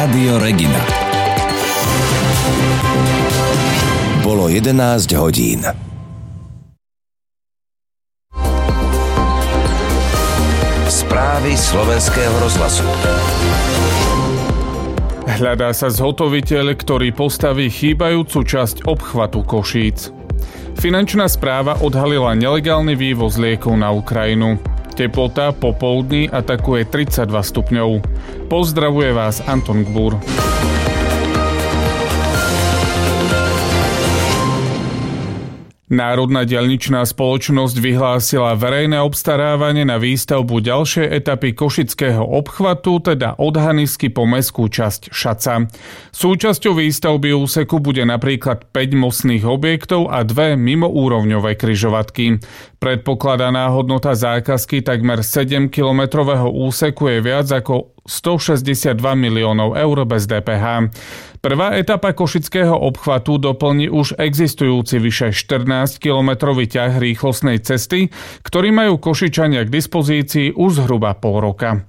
Rádio Regina. Bolo 11 hodín. Správy Slovenského rozhlasu. Hľadá sa zhotoviteľ, ktorý postaví chýbajúcu časť obchvatu Košíc. Finančná správa odhalila nelegálny vývoz liekov na Ukrajinu. Teplota popoludní atakuje 32 stupňov. Pozdravuje vás Anton Gbúr. Národná diaľničná spoločnosť vyhlásila verejné obstarávanie na výstavbu ďalšej etapy košického obchvatu, teda od Hanisky po mestskú časť Šaca. Súčasťou výstavby úseku bude napríklad 5 mostných objektov a 2 mimoúrovňové križovatky. Predpokladaná hodnota zákazky takmer 7-kilometrového úseku je viac ako 162 miliónov eur bez DPH. Prvá etapa košického obchvatu doplní už existujúci vyše 14-kilometrový ťah rýchlostnej cesty, ktorý majú Košičania k dispozícii už zhruba pol roka.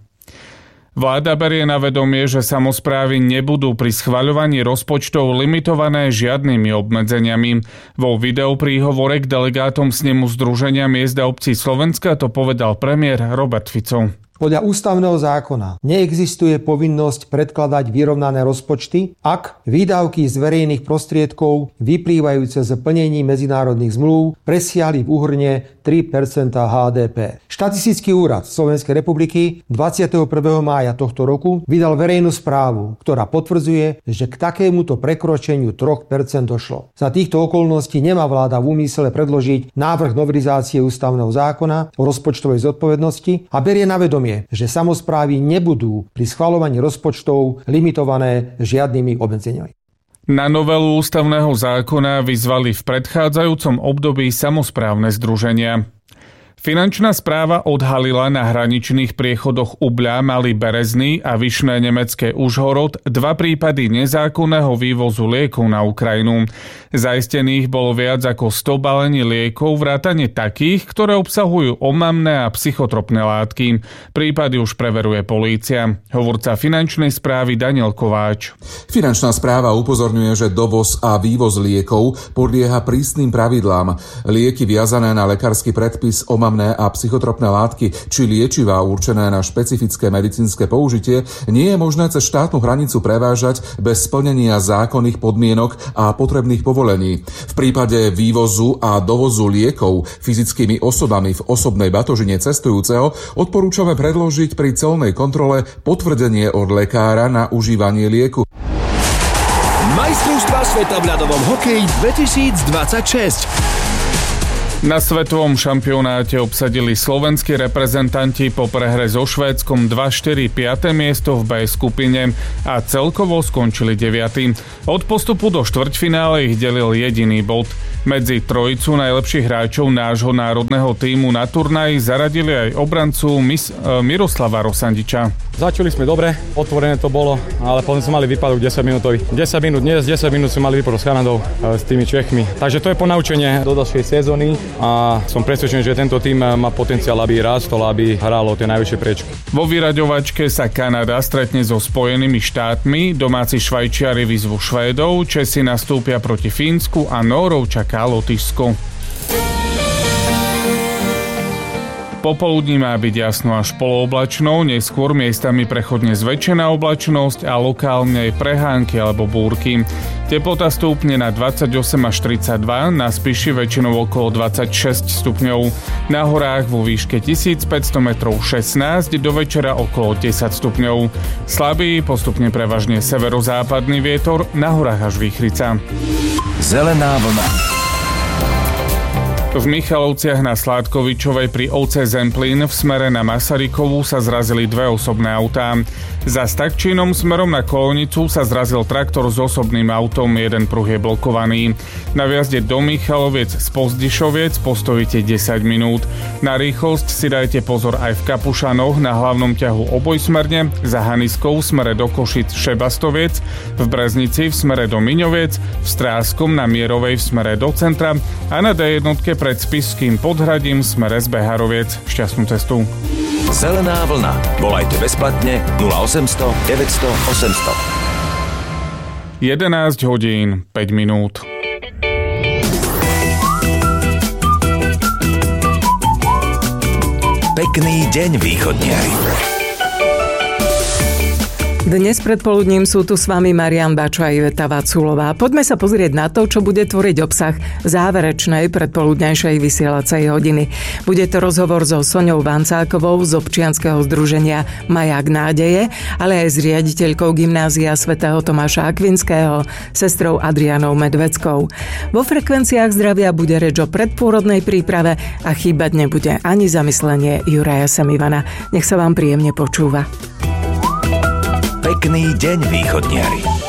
Vláda berie na vedomie, že samosprávy nebudú pri schvaľovaní rozpočtov limitované žiadnymi obmedzeniami. Vo videopríhovore k delegátom snemu Združenia miest a obcí Slovenska to povedal premiér Robert Fico. Podľa ústavného zákona neexistuje povinnosť predkladať vyrovnané rozpočty, ak výdavky z verejných prostriedkov vyplývajúce z plnení medzinárodných zmluv presiahli v úhrne 3% HDP. Štatistický úrad Slovenskej republiky 21. mája tohto roku vydal verejnú správu, ktorá potvrdzuje, že k takémuto prekročeniu 3% došlo. Za týchto okolností nemá vláda v úmysle predložiť návrh novelizácie ústavného zákona o rozpočtovej zodpovednosti a berie na vedomie, že samosprávy nebudú pri schvaľovaní rozpočtov limitované žiadnymi obmedzeniami. Na novelu ústavného zákona vyzvali v predchádzajúcom období samosprávne združenia. Finančná správa odhalila na hraničných priechodoch Ubľa, Malý Berezný a Vyšné Nemecké Užhorod 2 prípady nezákonného vývozu liekov na Ukrajinu. Zaistených bolo viac ako 100 balení liekov vrátane takých, ktoré obsahujú omamné a psychotropné látky. Prípady už preveruje polícia. Hovorca finančnej správy Daniel Kováč. Finančná správa upozorňuje, že dovoz a vývoz liekov podlieha prísnym pravidlám. Lieky viazané na lekársky predpis, omamné a psychotropné látky či liečivá určené na špecifické medicínske použitie nie je možné cez štátnu hranicu prevážať bez splnenia zákonných podmienok a potrebných povolení. V prípade vývozu a dovozu liekov fyzickými osobami v osobnej batožine cestujúceho odporúčame predložiť pri colnej kontrole potvrdenie od lekára na užívanie lieku. Majstrovstvá sveta v ľadovom hokeji 2026. Na svetovom šampionáte obsadili slovenskí reprezentanti po prehre so Švédskom 2-4 5. miesto v B skupine a celkovo skončili 9. Od postupu do štvrťfinále ich delil jediný bod. Medzi trojicu najlepších hráčov nášho národného tímu na turnaji zaradili aj obrancu Miroslava Rosandiča. Začali sme dobre, otvorené to bolo, ale potom sme mali výpadok 10 minútový. 10 minút dnes, 10 minút sme mali výpadok s Kanadou, s tými Čechmi. Takže to je ponaučenie do ďalšej sezóny a som presvedčený, že tento tým má potenciál, aby rástol, aby hralo tie najvyššie priečky. Vo vyraďovačke sa Kanada stretne so Spojenými štátmi, domáci Švajčiari vyzvu Švédov, Česi nastúpia proti Fínsku a Nórov čaká Lotyšsko. Popoludní má byť jasno až polooblačno, neskôr miestami prechodne zväčšená oblačnosť a lokálne aj prehánky alebo búrky. Teplota stúpne na 28 až 32, na Spiši väčšinou okolo 26 stupňov. Na horách vo výške 1500 metrov 16, do večera okolo 10 stupňov. Slabý, postupne prevažne severozápadný vietor, na horách až výchrica. Zelená vlna. V Michalovciach na Sládkovičovej pri ovce Zemplín v smere na Masarykovú sa zrazili 2 osobné autá. Za Stakčínom smerom na Kolonicu sa zrazil traktor s osobným autom, jeden pruh je blokovaný. Na vjazde do Michaloviec z Pozdišoviec postojíte 10 minút. Na rýchlosť si dajte pozor aj v Kapušanoch na hlavnom ťahu obojsmerne, za Haniskou v smere do Košic Šebastoviec, v Breznici v smere do Miňoviec, v Stráskom na Mierovej v smere do centra a na D1 pred Spišským Podhradím v smere z Beharoviec. Šťastnú cestu. Zelená vlna. Volajte bezplatne 0800 900 800. 11 hodín 5 minút. Pekný deň, východniari. Dnes predpoludním sú tu s vami Marian Bačo a Iveta Vaculová. Poďme sa pozrieť na to, čo bude tvoriť obsah záverečnej predpoludňajšej vysielacej hodiny. Bude to rozhovor so Soňou Vancákovou z občianskeho združenia Maják nádeje, ale aj s riaditeľkou gymnázia svätého Tomáša Akvinského, sestrou Adrianou Medveckou. Vo frekvenciách zdravia bude reč o predpôrodnej príprave a chýbať nebude ani zamyslenie Juraja Semivana. Nech sa vám príjemne počúva. Pekný deň, východniari.